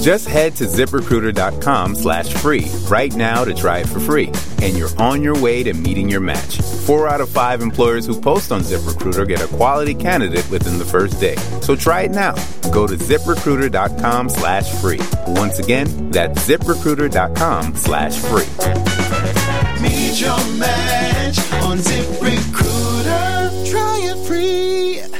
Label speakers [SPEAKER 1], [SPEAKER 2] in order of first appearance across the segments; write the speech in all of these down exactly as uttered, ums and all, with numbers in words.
[SPEAKER 1] Just head to ZipRecruiter.com slash free right now to try it for free, and you're on your way to meeting your match. Four out of five employers who post on ZipRecruiter get a quality candidate within the first day. So try it now. Go to ZipRecruiter.com slash free. Once again, that's ZipRecruiter.com slash free.
[SPEAKER 2] Meet your match on ZipRecruiter. Try it free.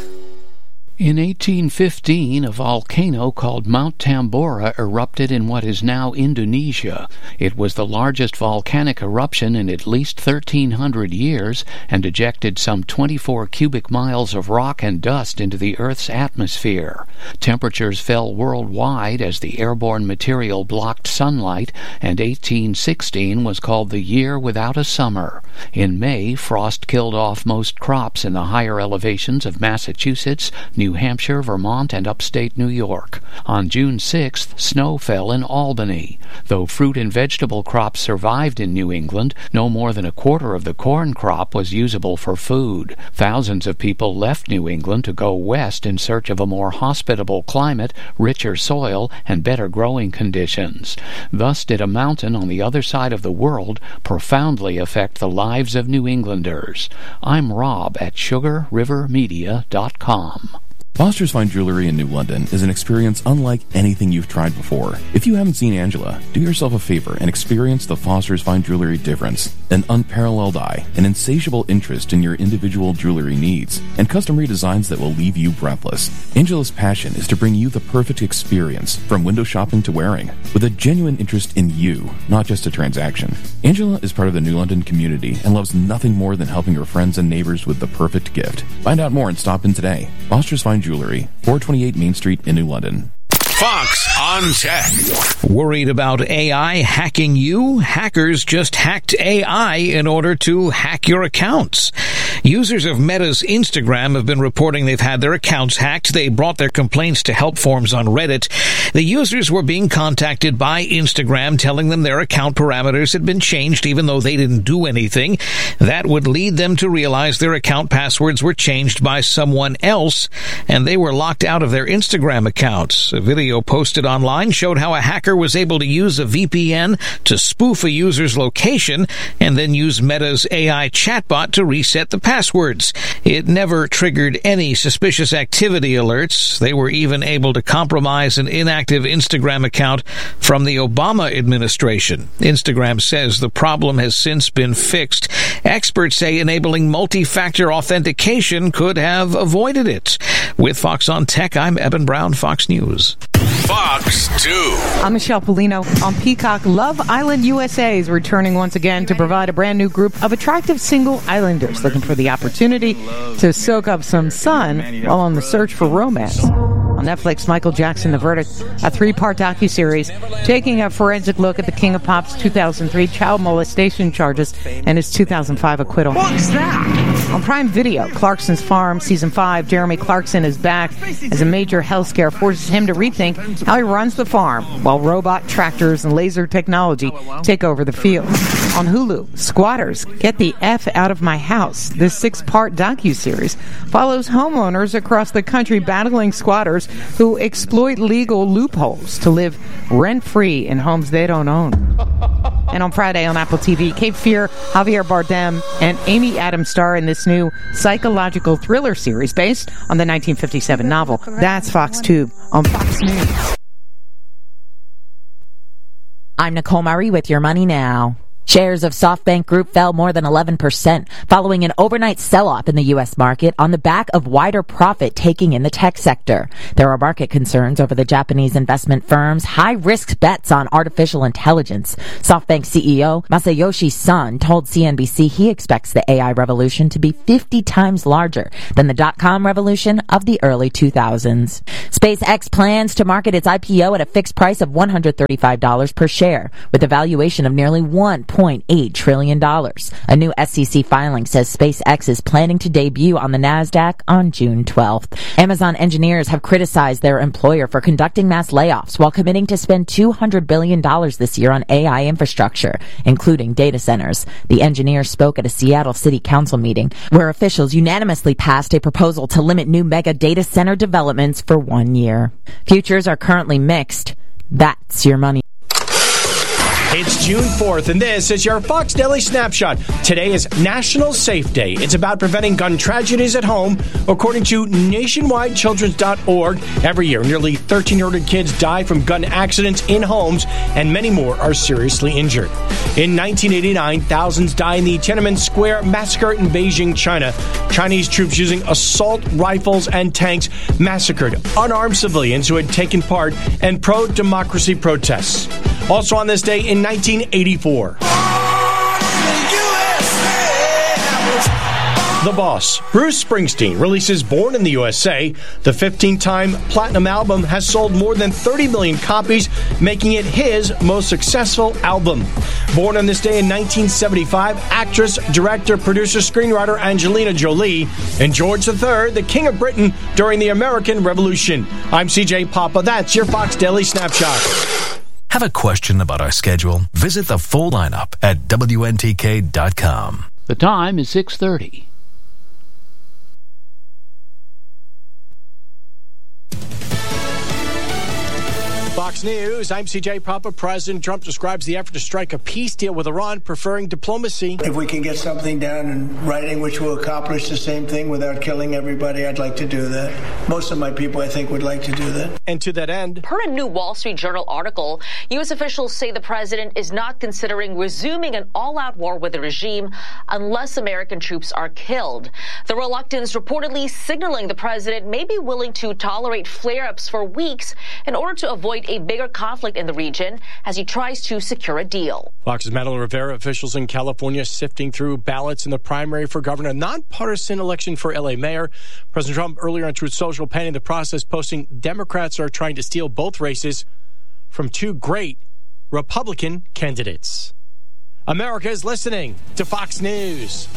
[SPEAKER 3] In eighteen fifteen, a volcano called Mount Tambora erupted in what is now Indonesia. It was the largest volcanic eruption in at least thirteen hundred years and ejected some twenty-four cubic miles of rock and dust into the Earth's atmosphere. Temperatures fell worldwide as the airborne material blocked sunlight, and eighteen sixteen was called the year without a summer. In May, frost killed off most crops in the higher elevations of Massachusetts, New Hampshire, Vermont, and upstate New York. On June sixth, snow fell in Albany. Though fruit and vegetable crops survived in New England, no more than a quarter of the corn crop was usable for food. Thousands of people left New England to go west in search of a more hospitable climate, richer soil, and better growing conditions. Thus did a mountain on the other side of the world profoundly affect the lives of New Englanders. I'm Rob at sugar river media dot com.
[SPEAKER 4] Foster's Fine Jewelry in New London is an experience unlike anything you've tried before. If you haven't seen Angela, do yourself a favor and experience the Foster's Fine Jewelry difference. An unparalleled eye, an insatiable interest in your individual jewelry needs, and custom redesigns that will leave you breathless. Angela's passion is to bring you the perfect experience, from window shopping to wearing, with a genuine interest in you, not just a transaction. Angela is part of the New London community and loves nothing more than helping her friends and neighbors with the perfect gift. Find out more and stop in today. Foster's Fine Jewelry, four twenty-eight Main Street in New London.
[SPEAKER 5] Fox on Tech. Worried about A I hacking you? Hackers just hacked A I in order to hack your accounts. Users of Meta's Instagram have been reporting they've had their accounts hacked. They brought their complaints to help forums on Reddit. The users were being contacted by Instagram telling them their account parameters had been changed even though they didn't do anything. That would lead them to realize their account passwords were changed by someone else and they were locked out of their Instagram accounts. A video posted online showed how a hacker was able to use a V P N to spoof a user's location and then use Meta's A I chatbot to reset the passwords. It never triggered any suspicious activity alerts. They were even able to compromise an inactive Instagram account from the Obama administration. Instagram says the problem has since been fixed. Experts say enabling multi-factor authentication could have avoided it. With Fox on Tech, I'm Eben Brown, Fox News.
[SPEAKER 6] Fox two.
[SPEAKER 7] I'm Michelle Polino. On Peacock, Love Island U S A is returning once again to provide a brand new group of attractive single islanders looking for the opportunity to soak up some sun while on the search for romance. On Netflix, Michael Jackson, The Verdict, a three-part docuseries taking a forensic look at the King of Pop's two thousand three child molestation charges and his two thousand five acquittal.
[SPEAKER 2] What's that?
[SPEAKER 7] On Prime Video, Clarkson's Farm, Season five, Jeremy Clarkson is back as a major health scare forces him to rethink how he runs the farm while robot tractors and laser technology take over the field. On Hulu, Squatters, Get the F Out of My House. This six-part docuseries follows homeowners across the country battling squatters who exploit legal loopholes to live rent-free in homes they don't own. And on Friday on Apple T V, Cape Fear, Javier Bardem, and Amy Adams star in this new psychological thriller series based on the nineteen fifty-seven novel. That's Fox Tube on Fox News.
[SPEAKER 8] I'm Nicole Murray with Your Money Now. Shares of SoftBank Group fell more than eleven percent following an overnight sell-off in the U S market on the back of wider profit-taking in the tech sector. There are market concerns over the Japanese investment firm's high-risk bets on artificial intelligence. SoftBank C E O Masayoshi Son told C N B C he expects the A I revolution to be fifty times larger than the dot-com revolution of the early two thousands. SpaceX plans to market its I P O at a fixed price of one hundred thirty-five dollars per share, with a valuation of nearly one point eight trillion dollars. A new S E C filing says SpaceX is planning to debut on the NASDAQ on June twelfth. Amazon engineers have criticized their employer for conducting mass layoffs while committing to spend two hundred billion dollars this year on A I infrastructure, including data centers. The engineers spoke at a Seattle City Council meeting where officials unanimously passed a proposal to limit new mega data center developments for one year. Futures are currently mixed. That's your money.
[SPEAKER 9] It's June fourth, and this is your Fox Daily Snapshot. Today is National Safe Day. It's about preventing gun tragedies at home. According to nationwide children's dot org, every year, nearly thirteen hundred kids die from gun accidents in homes, and many more are seriously injured. In nineteen eighty-nine, thousands died in the Tiananmen Square massacre in Beijing, China. Chinese troops using assault rifles and tanks massacred unarmed civilians who had taken part in pro-democracy protests. Also on this day in nineteen eighty-four. The Boss, Bruce Springsteen, releases Born in the U S A. The fifteen-time platinum album has sold more than thirty million copies, making it his most successful album. Born on this day in nineteen seventy-five, actress, director, producer, screenwriter Angelina Jolie, and George the Third, the King of Britain during the American Revolution. I'm C J Papa. That's your Fox Daily Snapshot.
[SPEAKER 10] Have a question about our schedule? Visit the full lineup at W N T K dot com.
[SPEAKER 3] The time is six thirty.
[SPEAKER 9] Fox News, I'm C J Papa. President Trump describes the effort to strike a peace deal with Iran, preferring diplomacy.
[SPEAKER 11] If we can get something down in writing which will accomplish the same thing without killing everybody, I'd like to do that. Most of my people, I think, would like to do that.
[SPEAKER 9] And to that end,
[SPEAKER 12] per a new Wall Street Journal article, U S officials say the president is not considering resuming an all-out war with the regime unless American troops are killed. The reluctance reportedly signaling the president may be willing to tolerate flare-ups for weeks in order to avoid a bigger conflict in the region as he tries to secure a deal.
[SPEAKER 9] Fox's Madeline Rivera. Officials in California sifting through ballots in the primary for governor, a nonpartisan election for L A mayor. President Trump earlier on Truth Social panning the process, posting Democrats are trying to steal both races from two great Republican candidates. America is listening to Fox News.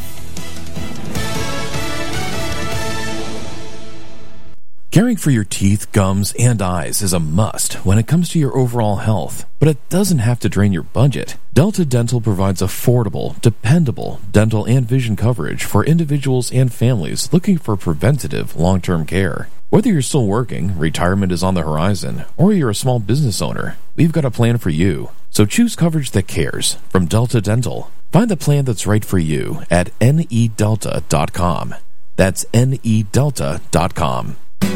[SPEAKER 4] Caring for your teeth, gums, and eyes is a must when it comes to your overall health, but it doesn't have to drain your budget. Delta Dental provides affordable, dependable dental and vision coverage for individuals and families looking for preventative long-term care. Whether you're still working, retirement is on the horizon, or you're a small business owner, we've got a plan for you. So choose coverage that cares from Delta Dental. Find the plan that's right for you at N E delta dot com. That's N E delta dot com.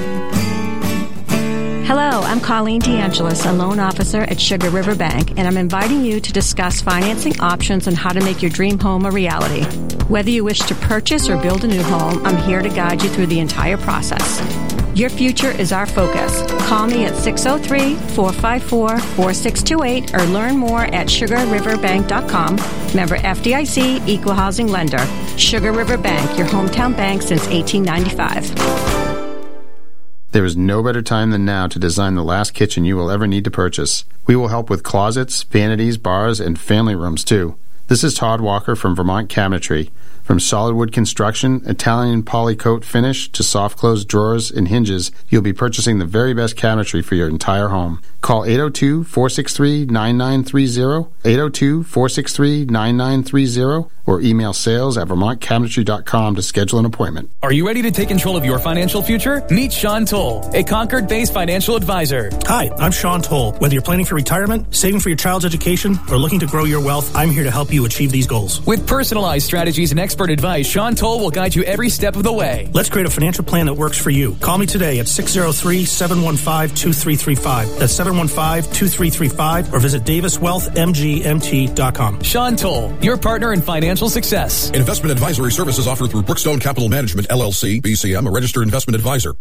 [SPEAKER 13] Hello, I'm Colleen DeAngelis, a loan officer at Sugar River Bank, and I'm inviting you to discuss financing options and how to make your dream home a reality. Whether you wish to purchase or build a new home, I'm here to guide you through the entire process. Your future is our focus. Call me at six oh three, four five four, four six two eight or learn more at sugar river bank dot com. Member F D I C, Equal Housing Lender. Sugar River Bank, your hometown bank since eighteen ninety-five.
[SPEAKER 14] There is no better time than now to design the last kitchen you will ever need to purchase. We will help with closets, vanities, bars, and family rooms, too. This is Todd Walker from Vermont Cabinetry. From solid wood construction, Italian polycoat finish, to soft close drawers and hinges, you'll be purchasing the very best cabinetry for your entire home. Call eight oh two, four six three, nine nine three oh, eight oh two, four six three, nine nine three oh, or email sales at vermont cabinetry dot com to schedule an appointment.
[SPEAKER 15] Are you ready to take control of your financial future? Meet Sean Toll, a Concord-based financial advisor.
[SPEAKER 16] Hi, I'm Sean Toll. Whether you're planning for retirement, saving for your child's education, or looking to grow your wealth, I'm here to help you achieve these goals.
[SPEAKER 15] With personalized strategies and expert advice, Sean Toll will guide you every step of the way.
[SPEAKER 16] Let's create a financial plan that works for you. Call me today at six oh three, seven one five, two three three five. That's seven one five, two three three five, or visit davis wealth m g m t dot com.
[SPEAKER 15] Sean Toll, your partner in financial success.
[SPEAKER 17] Investment advisory services offered through Brookstone Capital Management, L L C, B C M, a registered investment advisor.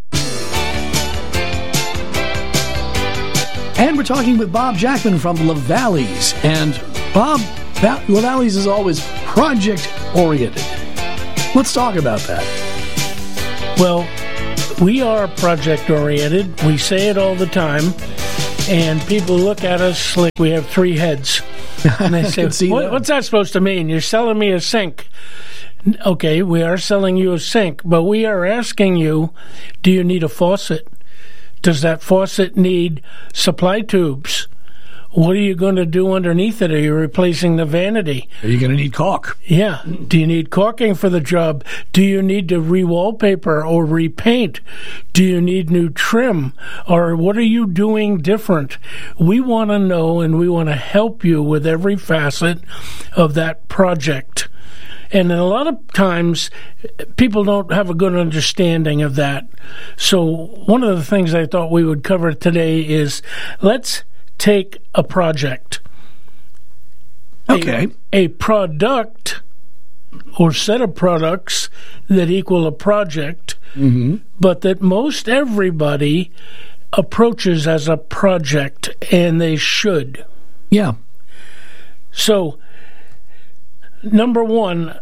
[SPEAKER 18] And we're talking with Bob Jackman from LaValleys. And Bob, LaValleys is always project-oriented. Let's talk about that.
[SPEAKER 19] Well, we are project-oriented. We say it all the time. And people look at us like we have three heads. And they say, what, that. what's that supposed to mean? You're selling me a sink. Okay, we are selling you a sink, but we are asking you, do you need a faucet? Does that faucet need supply tubes? what are you going to do underneath it? Are you replacing the vanity?
[SPEAKER 18] Are you going to need caulk?
[SPEAKER 19] Yeah. Do you need caulking for the job? Do you need to re-wallpaper or repaint? Do you need new trim? Or what are you doing different? We want to know, and we want to help you with every facet of that project. And a lot of times, people don't have a good understanding of that. So one of the things I thought we would cover today is, let's take a project.
[SPEAKER 18] Okay.
[SPEAKER 19] A, a product or set of products that equal a project,
[SPEAKER 18] mm-hmm.
[SPEAKER 19] but that most everybody approaches as a project, and they should.
[SPEAKER 18] Yeah.
[SPEAKER 19] So, number one,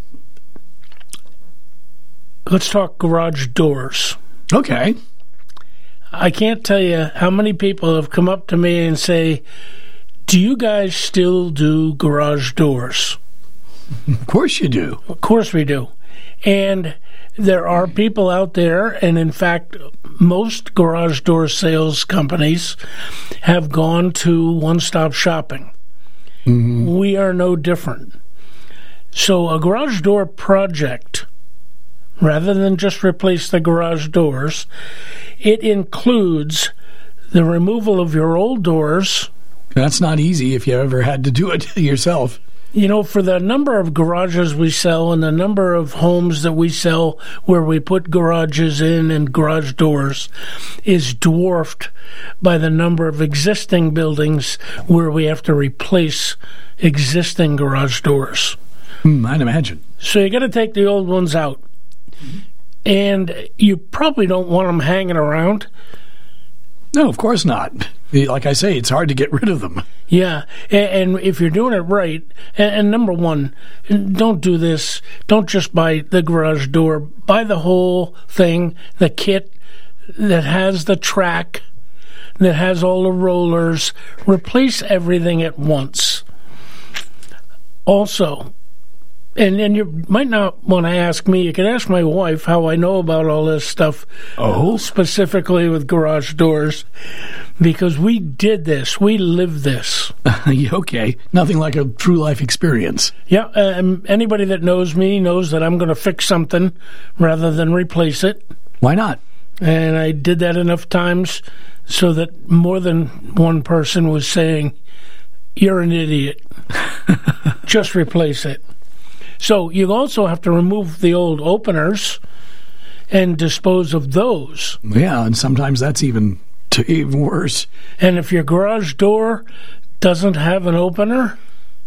[SPEAKER 19] let's talk garage doors.
[SPEAKER 18] Okay.
[SPEAKER 19] I can't tell you how many people have come up to me and say, do you guys still do garage doors?
[SPEAKER 18] Of course you do.
[SPEAKER 19] Of course we do. And there are people out there, and in fact, most garage door sales companies have gone to one-stop shopping.
[SPEAKER 18] Mm-hmm.
[SPEAKER 19] We are no different. So a garage door project, rather than just replace the garage doors, it includes the removal of your old doors.
[SPEAKER 18] That's not easy if you ever had to do it yourself.
[SPEAKER 19] You know, for the number of garages we sell and the number of homes that we sell where we put garages in and garage doors is dwarfed by the number of existing buildings where we have to replace existing garage doors.
[SPEAKER 18] Mm, I'd imagine.
[SPEAKER 19] So you got to take the old ones out. And you probably don't want them hanging around.
[SPEAKER 18] No, of course not. Like I say, it's hard to get rid of them.
[SPEAKER 19] Yeah, and, and if you're doing it right, and, and number one, don't do this. Don't just buy the garage door. Buy the whole thing, the kit that has the track, that has all the rollers. Replace everything at once. Also, And and you might not want to ask me. You can ask my wife how I know about all this stuff.
[SPEAKER 18] Oh,
[SPEAKER 19] specifically with garage doors, because we did this. We lived this.
[SPEAKER 18] Okay, nothing like a true life experience.
[SPEAKER 19] Yeah. Um, anybody that knows me knows that I'm going to fix something rather than replace it.
[SPEAKER 18] Why not?
[SPEAKER 19] And I did that enough times so that more than one person was saying, "You're an idiot. Just replace it." So you also have to remove the old openers and dispose of those.
[SPEAKER 18] Yeah, and sometimes that's even t- even worse.
[SPEAKER 19] And if your garage door doesn't have an opener,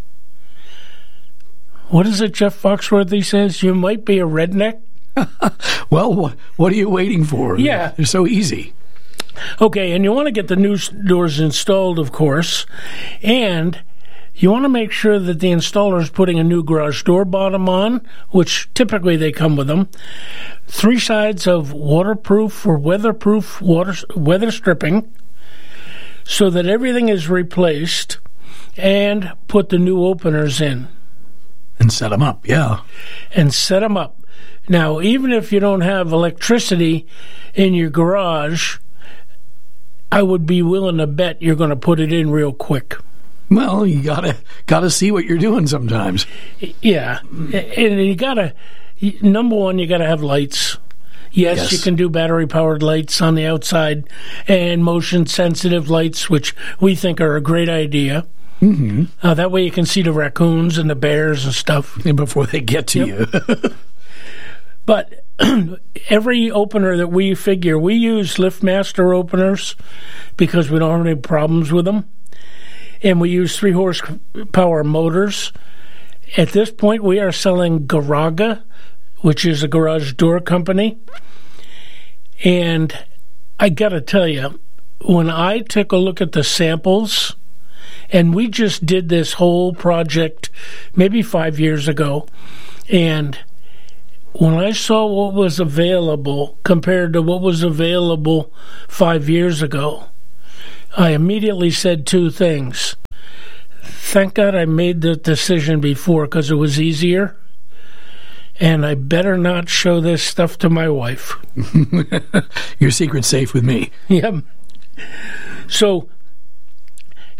[SPEAKER 19] what is it Jeff Foxworthy says? You might be a redneck.
[SPEAKER 18] Well, wh- what are you waiting for?
[SPEAKER 19] Yeah.
[SPEAKER 18] They're so easy.
[SPEAKER 19] Okay, and you want to get the new doors installed, of course, and you want to make sure that the installer is putting a new garage door bottom on, which typically they come with them. Three sides of waterproof or weatherproof water, weather stripping so that everything is replaced, and put the new openers in.
[SPEAKER 18] And set them up, yeah.
[SPEAKER 19] And set them up. Now, even if you don't have electricity in your garage, I would be willing to bet you're going to put it in real quick.
[SPEAKER 18] Well, you gotta gotta see what you're doing sometimes.
[SPEAKER 19] Yeah, and you gotta. Number one, you gotta have lights. Yes, yes. You can do battery-powered lights on the outside and motion-sensitive lights, which we think are a great idea.
[SPEAKER 18] Mm-hmm.
[SPEAKER 19] Uh, that way, you can see the raccoons and the bears and stuff,
[SPEAKER 18] and before they get to yep. you.
[SPEAKER 19] But every opener that we figure, we use LiftMaster openers because we don't have any problems with them. And we use three horsepower motors. At this point, we are selling Garaga, which is a garage door company. And I got to tell you, when I took a look at the samples, and we just did this whole project maybe five years ago, and when I saw what was available compared to what was available five years ago, I immediately said two things. Thank God I made the decision before because it was easier. And I better not show this stuff to my wife.
[SPEAKER 18] Your secret's safe with me.
[SPEAKER 19] Yep. So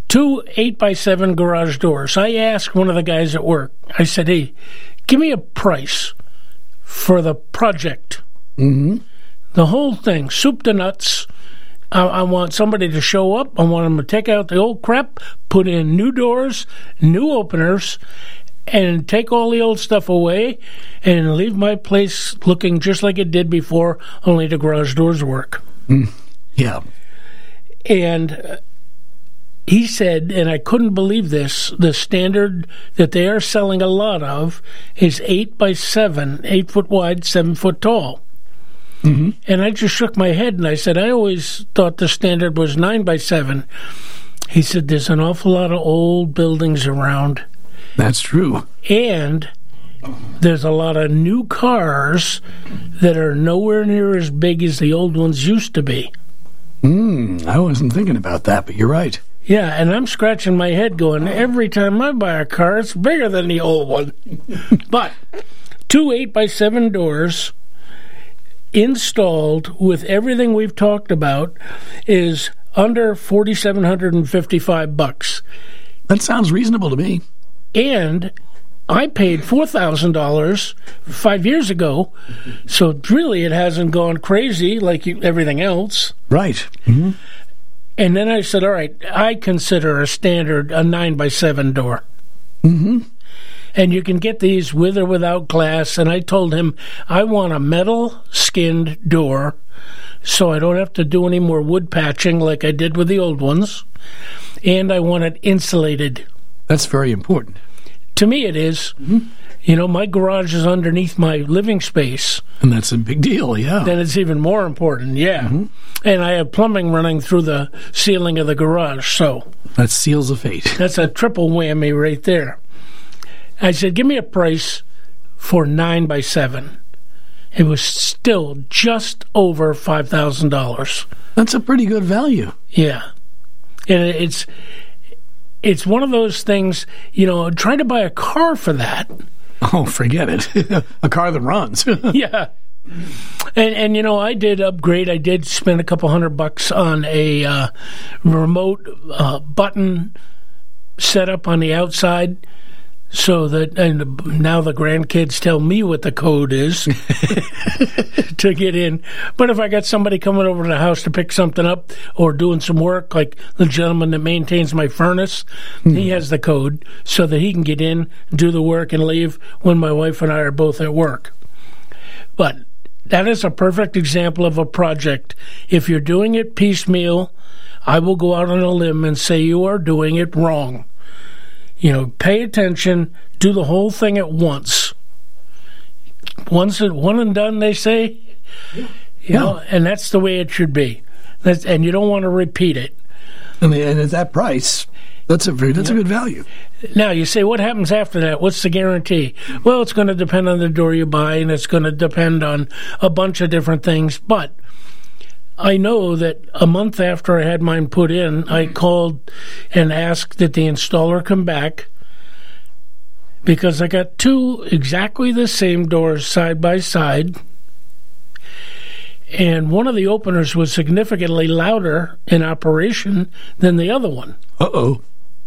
[SPEAKER 19] two eight by seven garage doors. I asked one of the guys at work, I said, hey, give me a price for the project.
[SPEAKER 18] Mm-hmm.
[SPEAKER 19] The whole thing, soup to nuts. I, I want somebody to show up. I want them to take out the old crap, put in new doors, new openers, and take all the old stuff away and leave my place looking just like it did before, only the garage doors work.
[SPEAKER 18] Mm. Yeah.
[SPEAKER 19] And uh, he said, and I couldn't believe this, the standard that they are selling a lot of is eight by seven, eight foot wide, seven foot tall.
[SPEAKER 18] Mm-hmm.
[SPEAKER 19] And I just shook my head and I said, I always thought the standard was nine by seven. He said, there's an awful lot of old buildings around.
[SPEAKER 18] That's true.
[SPEAKER 19] And there's a lot of new cars that are nowhere near as big as the old ones used to be.
[SPEAKER 18] Hmm, I wasn't thinking about that, but you're right.
[SPEAKER 19] Yeah, and I'm scratching my head going, every time I buy a car, it's bigger than the old one. But two eight by seven doors installed with everything we've talked about is under four thousand seven hundred fifty-five bucks.
[SPEAKER 18] That sounds reasonable to me.
[SPEAKER 19] And I paid four thousand dollars five years ago, so really it hasn't gone crazy like you, everything else.
[SPEAKER 18] Right. Mm-hmm.
[SPEAKER 19] And then I said, all right, I consider a standard a nine by seven door.
[SPEAKER 18] Mm-hmm.
[SPEAKER 19] And you can get these with or without glass. And I told him, I want a metal-skinned door so I don't have to do any more wood patching like I did with the old ones. And I want it insulated.
[SPEAKER 18] That's very important.
[SPEAKER 19] To me, it is.
[SPEAKER 18] Mm-hmm.
[SPEAKER 19] You know, my garage is underneath my living space.
[SPEAKER 18] And that's a big deal, yeah.
[SPEAKER 19] Then it's even more important, yeah.
[SPEAKER 18] Mm-hmm.
[SPEAKER 19] And I have plumbing running through the ceiling of the garage, so...
[SPEAKER 18] That seals the fate.
[SPEAKER 19] That's a triple whammy right there. I said, give me a price for nine by seven. It was still just over five thousand dollars.
[SPEAKER 18] That's a pretty good value.
[SPEAKER 19] Yeah. And it's... It's one of those things, you know, trying to buy a car for that.
[SPEAKER 18] Oh, forget it. A car that runs.
[SPEAKER 19] Yeah. And, and, you know, I did upgrade. I did spend a couple hundred bucks on a uh, remote uh, button setup on the outside so that, and now the grandkids tell me what the code is to get in. But if I got somebody coming over to the house to pick something up or doing some work, like the gentleman that maintains my furnace, mm. he has the code so that he can get in, do the work, and leave when my wife and I are both at work. But that is a perfect example of a project. If you're doing it piecemeal, I will go out on a limb and say you are doing it wrong. You know, pay attention, do the whole thing at once. Once it, one and done, they say. Yeah. You know, and that's the way it should be. That's, and you don't want to repeat it.
[SPEAKER 18] I mean, and at that price, that's a very, that's yeah. a good value.
[SPEAKER 19] Now, you say, what happens after that? What's the guarantee? Well, it's going to depend on the door you buy, and it's going to depend on a bunch of different things. But I know that a month after I had mine put in, I called and asked that the installer come back because I got two exactly the same doors side by side, and one of the openers was significantly louder in operation than the other one.
[SPEAKER 18] Uh-oh.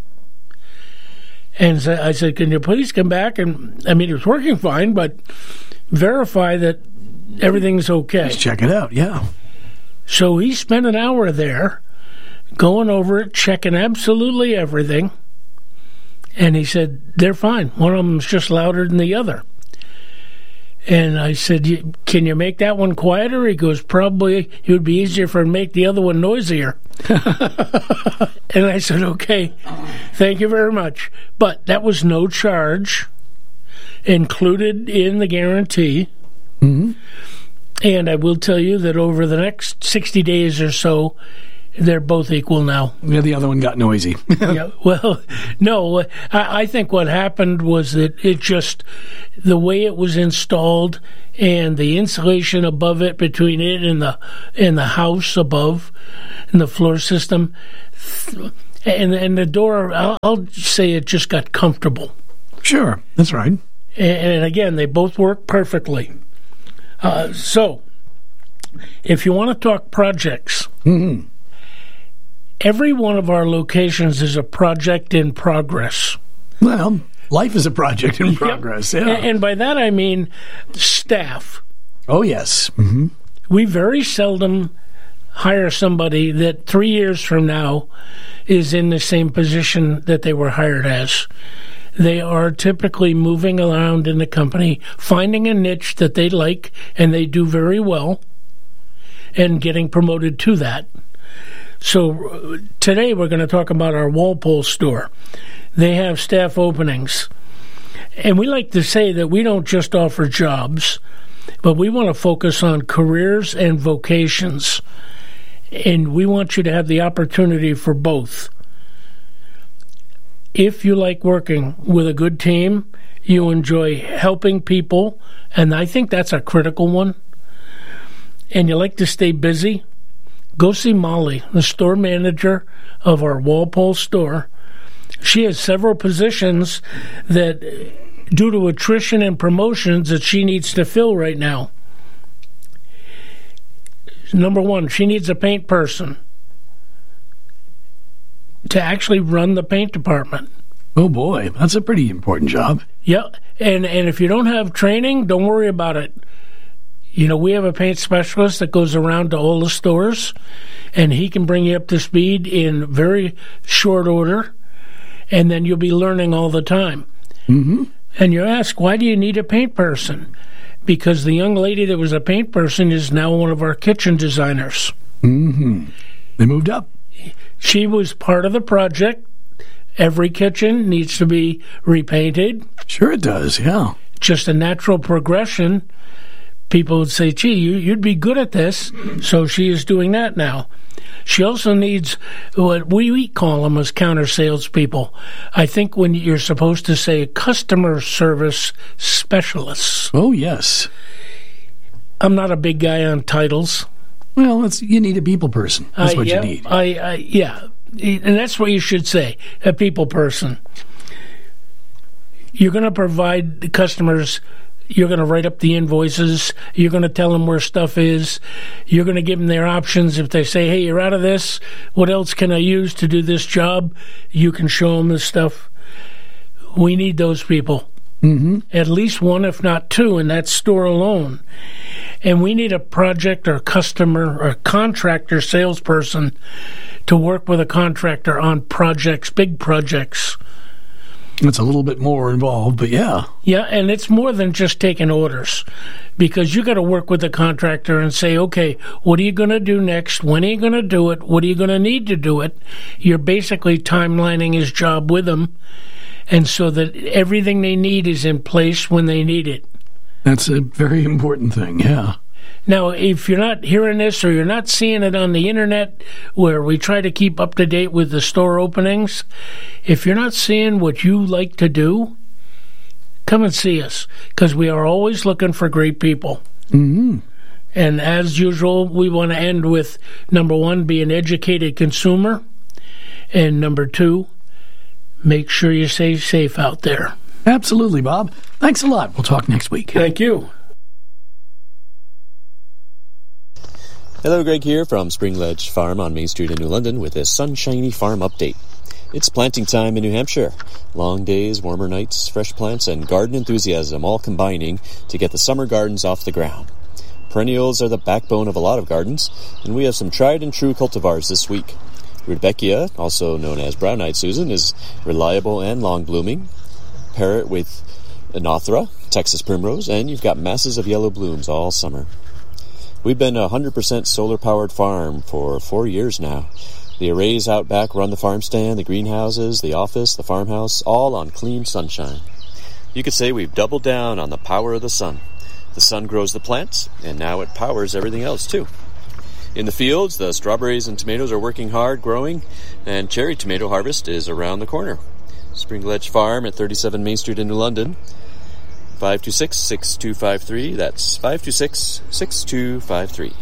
[SPEAKER 19] And so I said, can you please come back? And, I mean, it was working fine, but verify that everything's okay.
[SPEAKER 18] Let's check it out, yeah.
[SPEAKER 19] So he spent an hour there going over it, checking absolutely everything. And he said, they're fine. One of them's just louder than the other. And I said, can you make that one quieter? He goes, probably it would be easier for him to make the other one noisier. And I said, okay, thank you very much. But that was no charge included in the guarantee.
[SPEAKER 18] Mm-hmm.
[SPEAKER 19] And I will tell you that over the next sixty days or so, they're both equal now.
[SPEAKER 18] Yeah, the other one got noisy.
[SPEAKER 19] Yeah, well, no, I, I think what happened was that it just, the way it was installed and the insulation above it, between it and the and the house above, and the floor system, and, and the door, I'll, I'll say it just got comfortable.
[SPEAKER 18] Sure, that's right.
[SPEAKER 19] And, and again, they both work perfectly. Uh, so, if you want to talk projects,
[SPEAKER 18] mm-hmm.
[SPEAKER 19] every one of our locations is a project in progress.
[SPEAKER 18] Well, life is a project in progress,
[SPEAKER 19] yep.
[SPEAKER 18] yeah.
[SPEAKER 19] And, and by that I mean staff.
[SPEAKER 18] Oh, yes. Mm-hmm.
[SPEAKER 19] We very seldom hire somebody that three years from now is in the same position that they were hired as. They are typically moving around in the company, finding a niche that they like and they do very well, and getting promoted to that. So today we're going to talk about our Walpole store. They have staff openings. And we like to say that we don't just offer jobs, but we want to focus on careers and vocations. And we want you to have the opportunity for both. If you like working with a good team, you enjoy helping people, and I think that's a critical one, and you like to stay busy, go see Molly, the store manager of our Walpole store. She has several positions that, due to attrition and promotions, that she needs to fill right now. Number one, she needs a paint person to actually run the paint department.
[SPEAKER 18] Oh, boy. That's a pretty important job.
[SPEAKER 19] Yeah, and, and if you don't have training, don't worry about it. You know, we have a paint specialist that goes around to all the stores, and he can bring you up to speed in very short order, and then you'll be learning all the time.
[SPEAKER 18] Mm-hmm.
[SPEAKER 19] And you ask, why do you need a paint person? Because the young lady that was a paint person is now one of our kitchen designers.
[SPEAKER 18] Mm-hmm. They moved up.
[SPEAKER 19] She was part of the project. Every kitchen needs to be repainted.
[SPEAKER 18] Sure it does, yeah.
[SPEAKER 19] Just a natural progression. People would say, gee, you, you'd be good at this. So she is doing that now. She also needs what we call them as counter salespeople. I think when you're supposed to say customer service specialists.
[SPEAKER 18] Oh, yes.
[SPEAKER 19] I'm not a big guy on titles.
[SPEAKER 18] Well, it's, you need a people person. That's
[SPEAKER 19] uh,
[SPEAKER 18] what
[SPEAKER 19] yeah,
[SPEAKER 18] you need.
[SPEAKER 19] I, I, yeah, and that's what you should say, a people person. You're going to provide the customers, you're going to write up the invoices, you're going to tell them where stuff is, you're going to give them their options. If they say, hey, you're out of this, what else can I use to do this job? You can show them this stuff. We need those people.
[SPEAKER 18] Mm-hmm.
[SPEAKER 19] At least one, if not two, in that store alone. And we need a project or customer or contractor salesperson to work with a contractor on projects, big projects.
[SPEAKER 18] It's a little bit more involved, but yeah.
[SPEAKER 19] Yeah, and it's more than just taking orders, because you got to work with the contractor and say, okay, what are you going to do next? When are you going to do it? What are you going to need to do it? You're basically timelining his job with him, and so that everything they need is in place when they need it.
[SPEAKER 18] That's a very important thing, yeah.
[SPEAKER 19] Now, if you're not hearing this or you're not seeing it on the internet where we try to keep up to date with the store openings, if you're not seeing what you like to do, come and see us, because we are always looking for great people.
[SPEAKER 18] Mm-hmm.
[SPEAKER 19] And as usual, we want to end with, number one, be an educated consumer, and number two, make sure you stay safe out there.
[SPEAKER 18] Absolutely, Bob. Thanks a lot. We'll talk next week.
[SPEAKER 19] Thank you.
[SPEAKER 20] Hello, Greg here from Spring Ledge Farm on Main Street in New London with a sunshiny farm update. It's planting time in New Hampshire. Long days, warmer nights, fresh plants, and garden enthusiasm all combining to get the summer gardens off the ground. Perennials are the backbone of a lot of gardens, and we have some tried and true cultivars this week. Rudbeckia, also known as Brown-Eyed Susan, is reliable and long-blooming. Pair it with Anothera, Texas Primrose, and you've got masses of yellow blooms all summer. We've been a one hundred percent solar-powered farm for four years now. The arrays out back run the farm stand, the greenhouses, the office, the farmhouse, all on clean sunshine. You could say we've doubled down on the power of the sun. The sun grows the plants, and now it powers everything else, too. In the fields, the strawberries and tomatoes are working hard, growing, and cherry tomato harvest is around the corner. Spring Ledge Farm at thirty-seven Main Street in New London. five two six, six two five three. That's five two six, six two five three.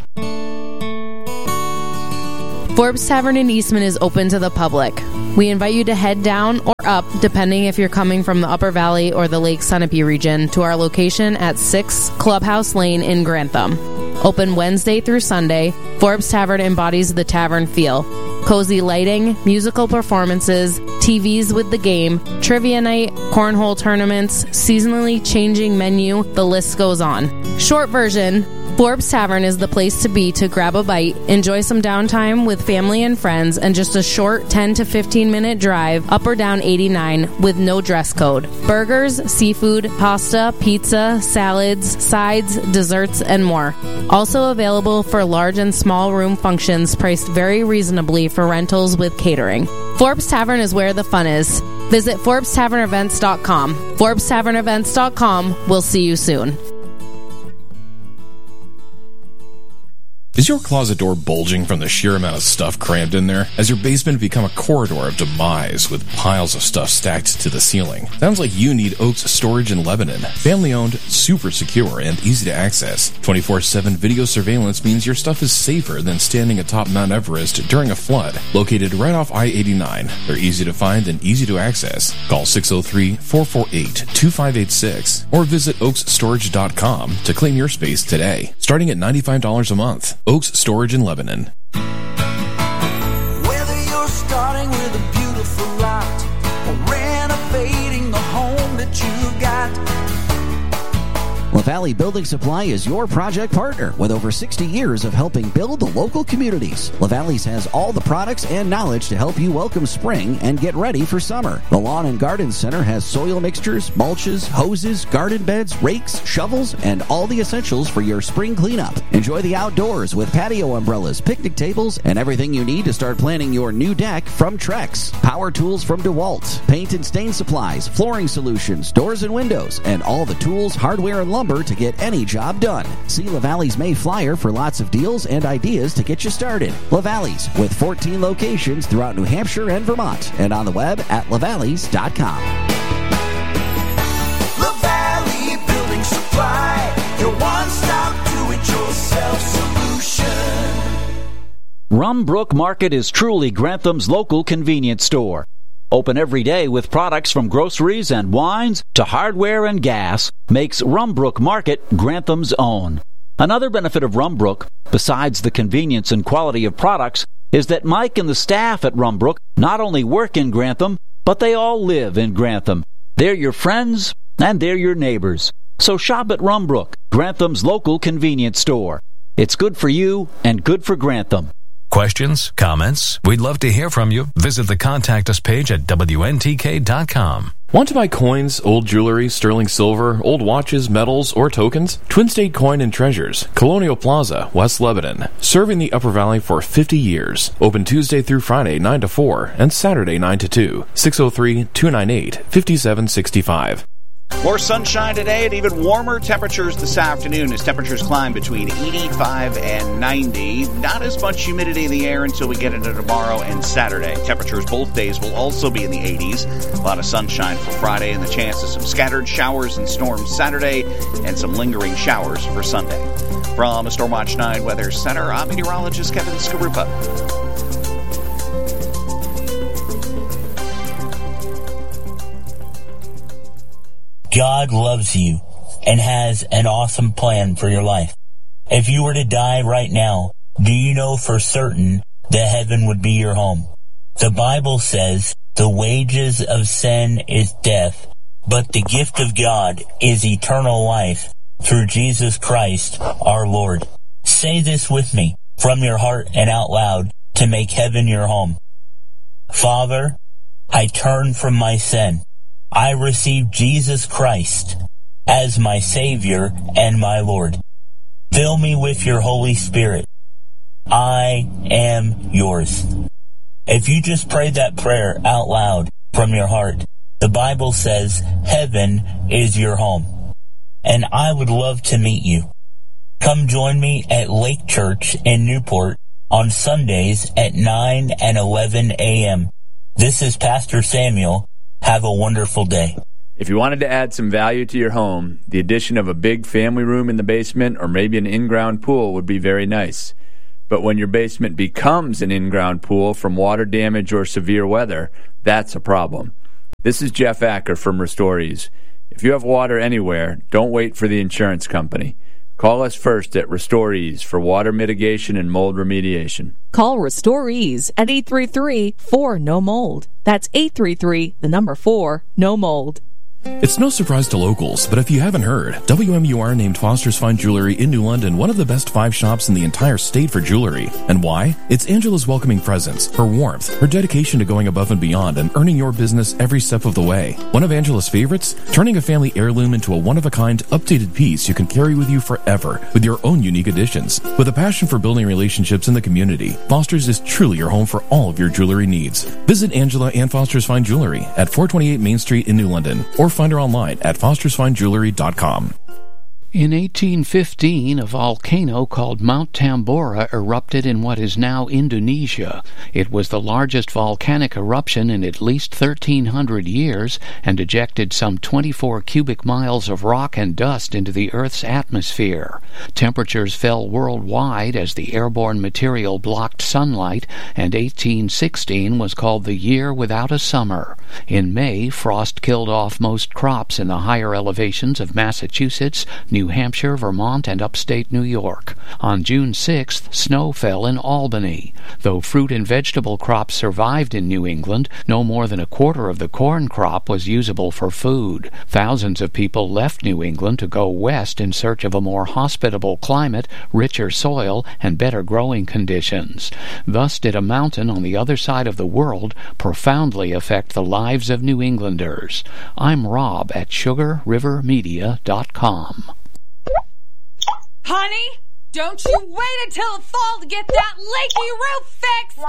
[SPEAKER 21] Forbes Tavern in Eastman is open to the public. We invite you to head down or up, depending if you're coming from the Upper Valley or the Lake Sunapee region, to our location at six Clubhouse Lane in Grantham. Open Wednesday through Sunday, Forbes Tavern embodies the tavern feel. Cozy lighting, musical performances, T Vs with the game, trivia night, cornhole tournaments, seasonally changing menu, the list goes on. Short version, Forbes Tavern is the place to be to grab a bite, enjoy some downtime with family and friends, and just a short ten to fifteen minute drive up or down eighty-nine with no dress code. Burgers, seafood, pasta, pizza, salads, sides, desserts, and more. Also available for large and small room functions priced very reasonably for rentals with catering. Forbes Tavern is where the fun is. Visit Forbes Tavern Events dot com. Forbes Tavern Events dot com. We'll see you soon.
[SPEAKER 4] Is your closet door bulging from the sheer amount of stuff crammed in there? Has your basement become a corridor of demise with piles of stuff stacked to the ceiling? Sounds like you need Oaks Storage in Lebanon. Family-owned, super secure, and easy to access. twenty-four seven video surveillance means your stuff is safer than standing atop Mount Everest during a flood. Located right off I eighty-nine, they're easy to find and easy to access. Call six oh three, four four eight, two five eight six or visit oaks storage dot com to claim your space today. Starting at ninety-five dollars a month. Oaks Storage in Lebanon.
[SPEAKER 2] Whether you're starting with a beautiful lot or renovating the home that you've got,
[SPEAKER 1] LaValley Building Supply is your project partner with over sixty years of helping build the local communities. LaValley's has all the products and knowledge to help you welcome spring and get ready for summer. The Lawn and Garden Center has soil mixtures, mulches, hoses, garden beds, rakes, shovels, and all the essentials for your spring cleanup. Enjoy the outdoors with patio umbrellas, picnic tables, and everything you need to start planning your new deck from Trex. Power tools from DeWalt, paint and stain supplies, flooring solutions, doors and windows, and all the tools, hardware, and lumber to get any job done. See LaValley's May Flyer for lots of deals and ideas to get you started. LaValley's with fourteen locations throughout New Hampshire and Vermont, and on the web at lavalleys dot com.
[SPEAKER 2] LaValley Building Supply, your one-stop do-it-yourself solution.
[SPEAKER 22] Rumbrook Market is truly Grantham's local convenience store. Open every day with products from groceries and wines to hardware and gas makes Rumbrook Market Grantham's own. Another benefit of Rumbrook, besides the convenience and quality of products, is that Mike and the staff at Rumbrook not only work in Grantham, but they all live in Grantham. They're your friends and they're your neighbors. So shop at Rumbrook, Grantham's local convenience store. It's good for you and good for Grantham.
[SPEAKER 10] Questions? Comments? We'd love to hear from you. Visit the Contact Us page at W N T K dot com.
[SPEAKER 4] Want to buy coins, old jewelry, sterling silver, old watches, medals, or tokens? Twin State Coin and Treasures, Colonial Plaza, West Lebanon. Serving the Upper Valley for fifty years. Open Tuesday through Friday, nine to four, and Saturday, nine to two. six oh three, two nine eight, five seven six five.
[SPEAKER 23] More sunshine today and even warmer temperatures this afternoon as temperatures climb between eighty-five and ninety. Not as much humidity in the air until we get into tomorrow and Saturday. Temperatures both days will also be in the eighties. A lot of sunshine for Friday and the chance of some scattered showers and storms Saturday and some lingering showers for Sunday. From a Stormwatch nine Weather Center, I'm meteorologist Kevin Skarupa.
[SPEAKER 24] God loves you and has an awesome plan for your life. If you were to die right now, do you know for certain that heaven would be your home? The Bible says the wages of sin is death, but the gift of God is eternal life through Jesus Christ our Lord. Say this with me from your heart and out loud to make heaven your home. Father, I turn from my sin. I receive Jesus Christ as my Savior and my Lord. Fill me with your Holy Spirit. I am yours. If you just prayed that prayer out loud from your heart, the Bible says heaven is your home. And I would love to meet you. Come join me at Lake Church in Newport on Sundays at nine and eleven a.m. This is Pastor Samuel. Have a wonderful day.
[SPEAKER 25] If you wanted to add some value to your home, the addition of a big family room in the basement or maybe an in-ground pool would be very nice. But when your basement becomes an in-ground pool from water damage or severe weather, that's a problem. This is Jeff Acker from Restorees. If you have water anywhere, don't wait for the insurance company. Call us first at RestoreEase for water mitigation and mold remediation.
[SPEAKER 3] Call RestoreEase at eight three three, four, N O mold. That's eight three three, the number four, no mold.
[SPEAKER 4] It's no surprise to locals, but if you haven't heard, W M U R named Foster's Fine Jewelry in New London one of the best five shops in the entire state for jewelry. And why? It's Angela's welcoming presence, her warmth, her dedication to going above and beyond and earning your business every step of the way. One of Angela's favorites? Turning a family heirloom into a one-of-a-kind, updated piece you can carry with you forever with your own unique additions. With a passion for building relationships in the community, Foster's is truly your home for all of your jewelry needs. Visit Angela and Foster's Fine Jewelry at four twenty-eight Main Street in New London, or find her online at fosters fine jewelry dot com.
[SPEAKER 5] In eighteen fifteen, a volcano called Mount Tambora erupted in what is now Indonesia. It was the largest volcanic eruption in at least thirteen hundred years and ejected some twenty-four cubic miles of rock and dust into the Earth's atmosphere. Temperatures fell worldwide as the airborne material blocked sunlight, and eighteen sixteen was called the year without a summer. In May, frost killed off most crops in the higher elevations of Massachusetts, New Hampshire, Vermont, and upstate New York. On June sixth, snow fell in Albany. Though fruit and vegetable crops survived in New England, no more than a quarter of the corn crop was usable for food. Thousands of people left New England to go west in search of a more hospitable climate, richer soil, and better growing conditions. Thus did a mountain on the other side of the world profoundly affect the lives of New Englanders. I'm Rob at sugar river media dot com.
[SPEAKER 6] Honey, don't you wait until the fall to get that leaky roof fixed!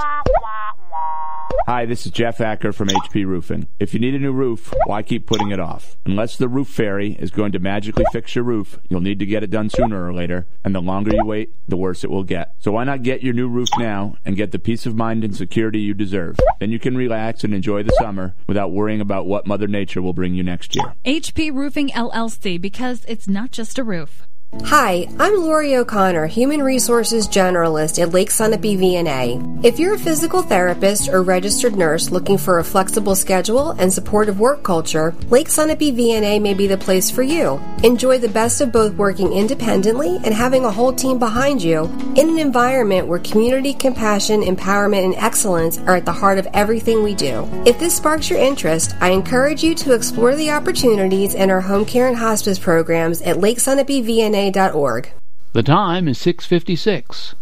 [SPEAKER 25] Hi, this is Jeff Acker from H P Roofing. If you need a new roof, why keep putting it off? Unless the roof fairy is going to magically fix your roof, you'll need to get it done sooner or later, and the longer you wait, the worse it will get. So why not get your new roof now and get the peace of mind and security you deserve? Then you can relax and enjoy the summer without worrying about what Mother Nature will bring you next year.
[SPEAKER 7] H P Roofing L L C, because it's not just a roof.
[SPEAKER 8] Hi, I'm Lori O'Connor, Human Resources Generalist at Lake Sunapee V N A. If you're a physical therapist or registered nurse looking for a flexible schedule and supportive work culture, Lake Sunapee V N A may be the place for you. Enjoy the best of both working independently and having a whole team behind you in an environment where community, compassion, empowerment, and excellence are at the heart of everything we do. If this sparks your interest, I encourage you to explore the opportunities in our home care and hospice programs at lake sunapee v n a dot org.
[SPEAKER 5] The time is six fifty-six.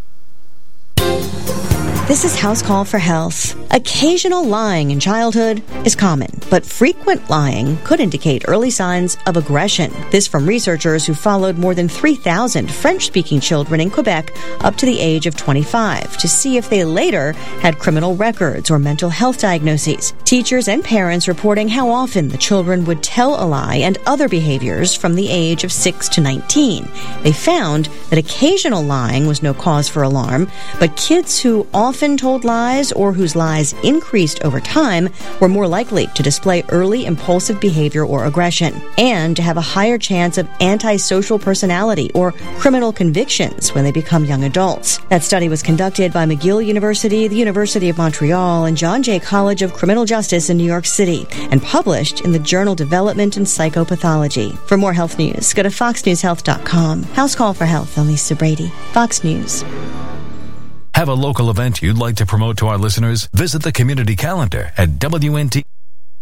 [SPEAKER 26] This is House Call for Health. Occasional lying in childhood is common, but frequent lying could indicate early signs of aggression. This from researchers who followed more than three thousand French-speaking children in Quebec up to the age of twenty-five to see if they later had criminal records or mental health diagnoses. Teachers and parents reporting how often the children would tell a lie and other behaviors from the age of six to nineteen. They found that occasional lying was no cause for alarm, but kids who often told lies or whose lies increased over time were more likely to display early impulsive behavior or aggression and to have a higher chance of antisocial personality or criminal convictions when they become young adults. That study was conducted by McGill University, the University of Montreal, and John Jay College of Criminal Justice in New York City and published in the journal Development and Psychopathology. For more health news, go to fox news health dot com. House Call for Health, I'm Lisa Brady, Fox News.
[SPEAKER 10] Have a local event you'd like to promote to our listeners? Visit the community calendar at W N T.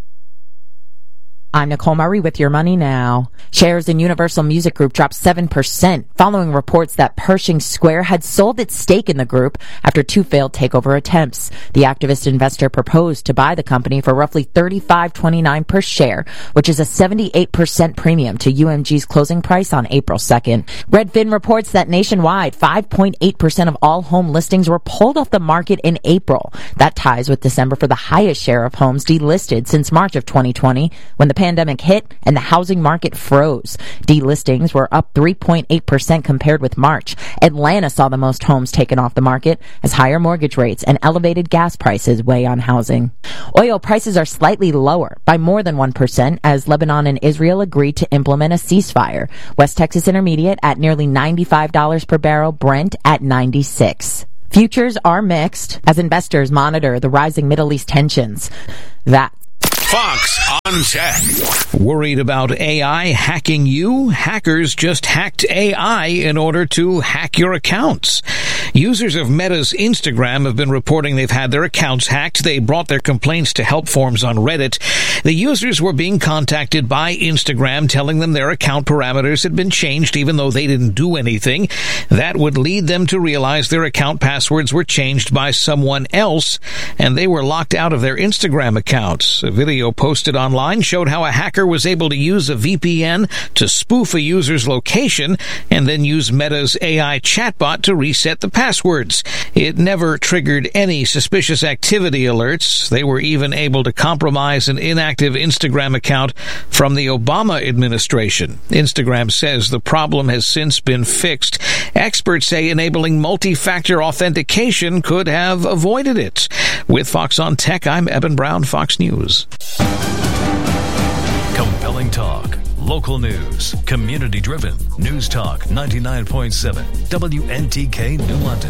[SPEAKER 27] I'm Nicole Murray with Your Money Now. Shares in Universal Music Group dropped seven percent following reports that Pershing Square had sold its stake in the group after two failed takeover attempts. The activist investor proposed to buy the company for roughly thirty-five twenty-nine per share, which is a seventy-eight percent premium to U M G's closing price on April second. Redfin reports that nationwide, five point eight percent of all home listings were pulled off the market in April. That ties with December for the highest share of homes delisted since March of twenty twenty, when the pandemic hit and the housing market froze. Delistings were up three point eight percent compared with March. Atlanta saw the most homes taken off the market as higher mortgage rates and elevated gas prices weigh on housing. Oil prices are slightly lower by more than one percent as Lebanon and Israel agreed to implement a ceasefire. West Texas Intermediate at nearly ninety-five dollars per barrel, Brent at ninety-six. Futures are mixed as investors monitor the rising Middle East tensions. That
[SPEAKER 10] Fox on Tech.
[SPEAKER 9] Worried about A I hacking you? Hackers just hacked A I in order to hack your accounts. Users of Meta's Instagram have been reporting they've had their accounts hacked. They brought their complaints to help forums on Reddit. The users were being contacted by Instagram telling them their account parameters had been changed even though they didn't do anything. That would lead them to realize their account passwords were changed by someone else and they were locked out of their Instagram accounts. A video posted online showed how a hacker was able to use a V P N to spoof a user's location and then use Meta's A I chatbot to reset the passwords. It never triggered any suspicious activity alerts. They were even able to compromise an inactive Instagram account from the Obama administration. Instagram says the problem has since been fixed. Experts say enabling multi-factor authentication could have avoided it. With Fox on Tech, I'm Eben Brown, Fox News.
[SPEAKER 10] Compelling talk, local news, community-driven. News Talk ninety-nine point seven, W N T K New London.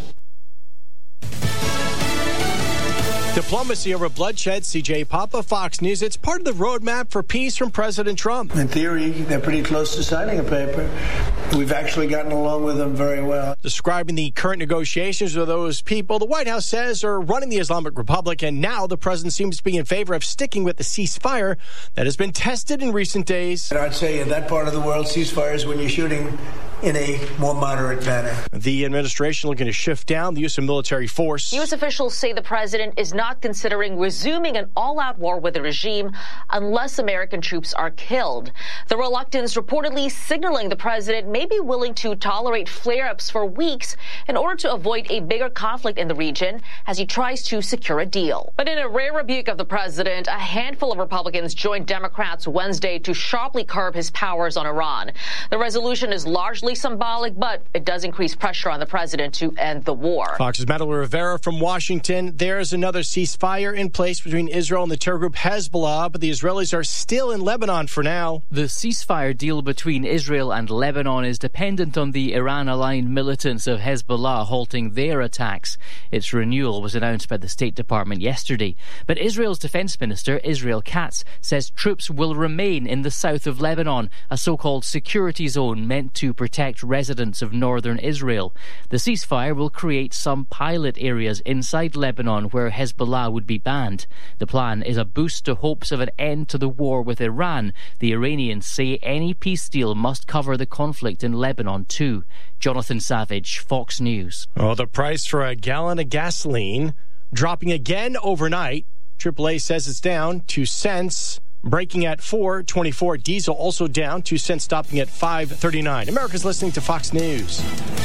[SPEAKER 11] Diplomacy over bloodshed, C J Papa, Fox News. It's part of the roadmap for peace from President Trump.
[SPEAKER 12] In theory, they're pretty close to signing a paper. We've actually gotten along with them very well.
[SPEAKER 11] Describing the current negotiations with those people, the White House says are running the Islamic Republic, and now the president seems to be in favor of sticking with the ceasefire that has been tested in recent days.
[SPEAKER 12] And I'd say in that part of the world, ceasefires when you're shooting in a more moderate manner.
[SPEAKER 11] The administration looking to shift down the use of military force.
[SPEAKER 13] U S officials say the president is not considering resuming an all-out war with the regime unless American troops are killed. The reluctance reportedly signaling the president may be willing to tolerate flare-ups for weeks in order to avoid a bigger conflict in the region as he tries to secure a deal. But in a rare rebuke of the president, a handful of Republicans joined Democrats Wednesday to sharply curb his powers on Iran. The resolution is largely symbolic, but it does increase pressure on the president to end the war.
[SPEAKER 11] Fox's Madeline Rivera from Washington. There's another ceasefire in place between Israel and the terror group Hezbollah, but the Israelis are still in Lebanon for now.
[SPEAKER 14] The ceasefire deal between Israel and Lebanon is dependent on the Iran-aligned militants of Hezbollah halting their attacks. Its renewal was announced by the State Department yesterday. But Israel's Defense Minister, Israel Katz, says troops will remain in the south of Lebanon, a so-called security zone meant to protect residents of northern Israel. The ceasefire will create some pilot areas inside Lebanon where Hezbollah would be banned. The plan is a boost to hopes of an end to the war with Iran. The Iranians say any peace deal must cover the conflict in Lebanon too. Jonathan Savage, Fox News.
[SPEAKER 11] Oh, the price for a gallon of gasoline dropping again overnight. triple A says it's down two cents. Breaking at four twenty-four. Diesel also down two cents, stopping at five thirty-nine. America's listening to Fox News.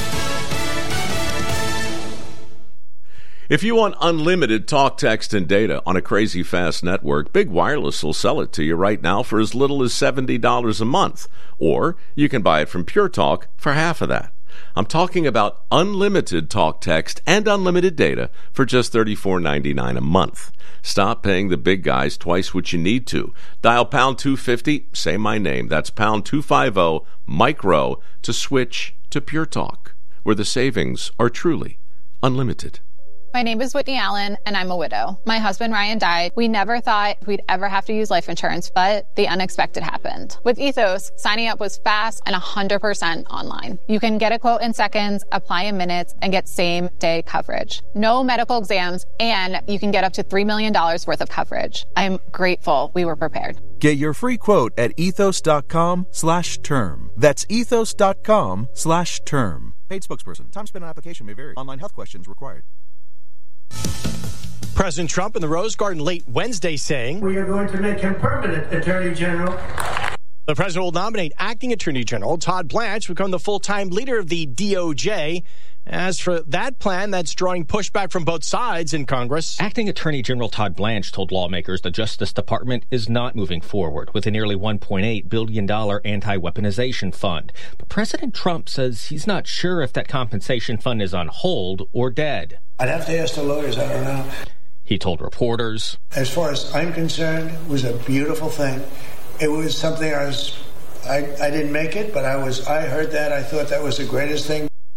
[SPEAKER 15] If you want unlimited talk, text, and data on a crazy fast network, Big Wireless will sell it to you right now for as little as seventy dollars a month. Or you can buy it from Pure Talk for half of that. I'm talking about unlimited talk, text, and unlimited data for just thirty-four ninety-nine a month. Stop paying the big guys twice what you need to. Dial pound two fifty, say my name. That's pound two fifty, micro, to switch to Pure Talk, where the savings are truly unlimited.
[SPEAKER 16] My name is Whitney Allen, and I'm a widow. My husband, Ryan, died. We never thought we'd ever have to use life insurance, but the unexpected happened. With Ethos, signing up was fast and one hundred percent online. You can get a quote in seconds, apply in minutes, and get same-day coverage. No medical exams, and you can get up to three million dollars worth of coverage. I'm grateful we were prepared.
[SPEAKER 28] Get your free quote at ethos.com slash term. That's ethos.com slash term.
[SPEAKER 29] Paid spokesperson. Time spent on application may vary. Online health questions required.
[SPEAKER 11] President Trump in the Rose Garden late Wednesday saying,
[SPEAKER 12] "We are going to make him permanent Attorney General."
[SPEAKER 11] The president will nominate acting Attorney General Todd Blanche to become the full-time leader of the D O J. As for that plan, that's drawing pushback from both sides in Congress.
[SPEAKER 30] Acting Attorney General Todd Blanche told lawmakers the Justice Department is not moving forward with a nearly one point eight billion dollars anti-weaponization fund. But President Trump says he's not sure if that compensation fund is on hold or dead.
[SPEAKER 12] I'd have to ask the lawyers. I don't know.
[SPEAKER 30] He told reporters,
[SPEAKER 12] "As far as I'm concerned, it was a beautiful thing. It was something I was, I, I didn't make it, but I was, I heard that. I thought that was the greatest thing."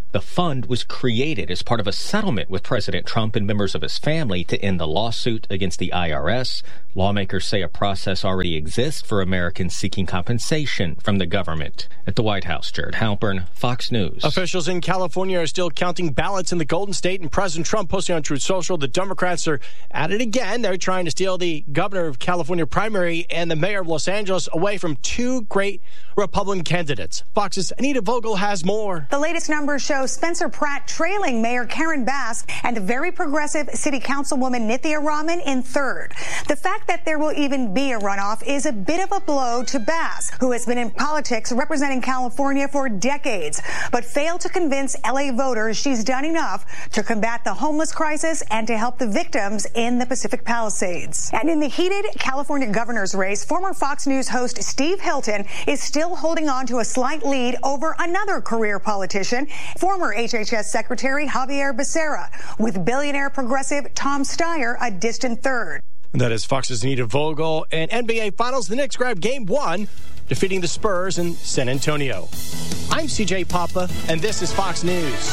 [SPEAKER 30] The fund was created as part of a settlement with President Trump and members of his family to end the lawsuit against the I R S. Lawmakers say a process already exists for Americans seeking compensation from the government. At the White House, Jared Halpern, Fox News.
[SPEAKER 11] Officials in California are still counting ballots in the Golden State, and President Trump posting on Truth Social, the Democrats are at it again. They're trying to steal the governor of California primary and the mayor of Los Angeles away from two great Republican candidates. Fox's Anita Vogel has more.
[SPEAKER 1] The latest numbers show Spencer Pratt trailing Mayor Karen Bass and the very progressive city councilwoman Nithya Raman in third. The fact that there will even be a runoff is a bit of a blow to Bass, who has been in politics representing California for decades, but failed to convince L A voters she's done enough to combat the homeless crisis and to help the victims in the Pacific Palisades. And in the heated California governor's race, former Fox News host Steve Hilton is still holding on to a slight lead over another career politician, former H H S Secretary Javier Becerra, with billionaire progressive Tom Steyer a distant third.
[SPEAKER 11] That is Fox's Anita Vogel. And N B A Finals, the Knicks grab game one, defeating the Spurs in San Antonio. I'm C J Papa, and this is Fox News.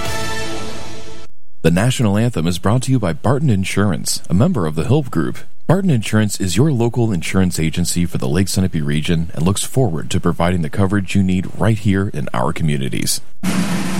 [SPEAKER 4] The national anthem is brought to you by Barton Insurance, a member of the Hilp Group. Barton Insurance is your local insurance agency for the Lake Sunapee region and looks forward to providing the coverage you need right here in our communities.